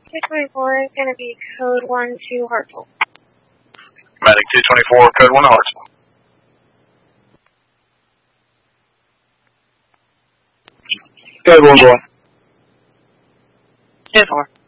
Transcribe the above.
224 is going to be code 1 to Hartsville. Medic 224, code 1 to Hartsville. Code 1 boy. 10-4.